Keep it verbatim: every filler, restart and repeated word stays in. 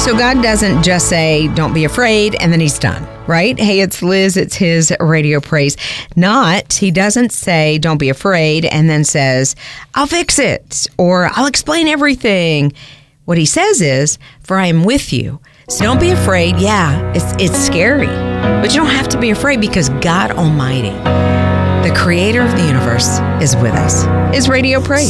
So God doesn't just say, don't be afraid, and then he's done, right? Hey, it's Liz. It's his radio praise. Not, he doesn't say, don't be afraid, and then says, I'll fix it, or I'll explain everything. What he says is, for I am with you. So don't be afraid. Yeah, it's it's scary, but you don't have to be afraid because God Almighty, the creator of the universe, is with us. Is Radio Praise.